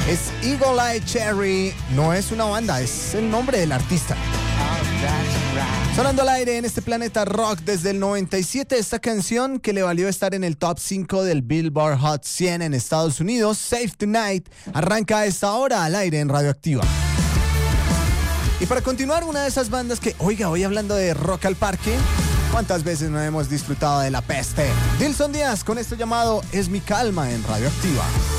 Es Eagle Eye Cherry. No es una banda, es el nombre del artista. Sonando al aire en este planeta rock desde el 97, esta canción que le valió estar en el top 5 del Billboard Hot 100 en Estados Unidos, Save Tonight, arranca a esta hora al aire en Radioactiva. Y para continuar, una de esas bandas que, oiga, hoy hablando de Rock al Parque, ¿cuántas veces no hemos disfrutado de la peste? Dilson Díaz con esto llamado Es mi calma en Radioactiva.